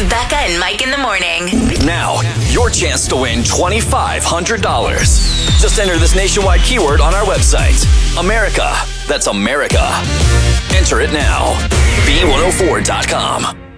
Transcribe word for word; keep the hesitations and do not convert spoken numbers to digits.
It's Becca and Mike in the morning. Now, your chance to win twenty-five hundred dollars. Just enter this nationwide keyword on our website. America. That's America. Enter it now. B one oh four dot com.